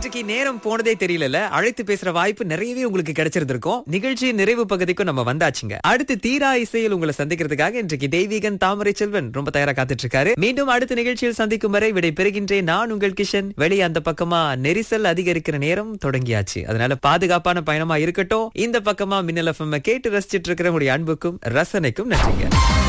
இன்றைக்கு நேரம் போனதே தெரியல. அழைத்து பேசுற வாய்ப்பு நிறையவே உங்களுக்கு கிடைச்சிருந்திருக்கும். நிகழ்ச்சியின் நிறைவு பகுதிக்கும் நம்ம வந்தாச்சுங்க. அடுத்து தீரா இசையில் உங்களை சந்திக்கிறதுக்காக இன்றைக்கு தெய்வீகன் தாமரை செல்வன் ரொம்ப தயாரா காத்துட்டு இருக்காரு. மீண்டும் அடுத்த நிகழ்ச்சியில் சந்திக்கும் வரை விடை பெறுகின்றேன். நான் உங்கள் கிஷன். வெளியே அந்த பக்கமா நெரிசல் அதிகரிக்கிற நேரம் தொடங்கியாச்சு. அதனால பாதுகாப்பான பயணமா இருக்கட்டும். இந்த பக்கமா மின்னல் FM கேட்டு ரசிச்சிட்டு இருக்கிற உங்களுடைய அன்புக்கும் ரசனைக்கும் நன்றிங்க.